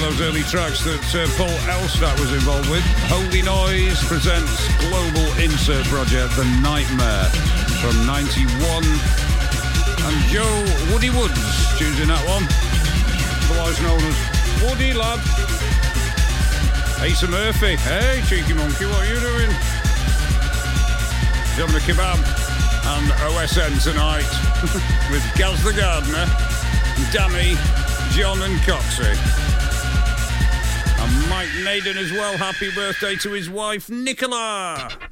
those early tracks that Paul Elstat was involved with. Holy Noise presents global insert project The Nightmare from 91. And Joe Woody Woods choosing that one, otherwise known as Woody Lad. Asa Murphy, hey cheeky monkey, what are you doing? He's having a kebab and OSN tonight with Gaz the Gardener, Danny, John and Coxie. And Mike Naden as well. Happy birthday to his wife, Nicola.